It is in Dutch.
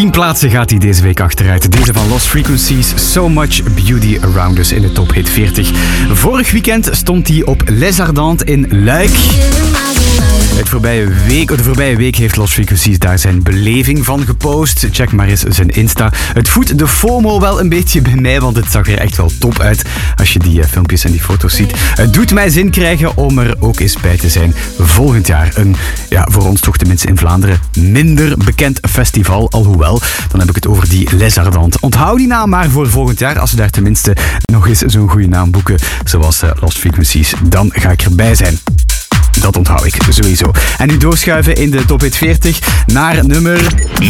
10 plaatsen gaat hij deze week achteruit. Deze van Lost Frequencies, So Much Beauty Around Us in de Top Hit 40. Vorig weekend stond hij op Les Ardentes in Luik. De voorbije week heeft Lost Frequencies daar zijn beleving van gepost. Check maar eens zijn Insta. Het voedt de FOMO wel een beetje bij mij, want het zag er echt wel top uit als je die filmpjes en die foto's ziet. Het doet mij zin krijgen om er ook eens bij te zijn volgend jaar. Een, voor ons toch tenminste in Vlaanderen, minder bekend festival. Alhoewel, dan heb ik het over die Les Ardentes. Onthoud die naam maar voor volgend jaar. Als we daar tenminste nog eens zo'n goede naam boeken, zoals Lost Frequencies, dan ga ik erbij zijn. Dat onthoud ik sowieso. En nu doorschuiven in de Top Hit 40 naar nummer 9.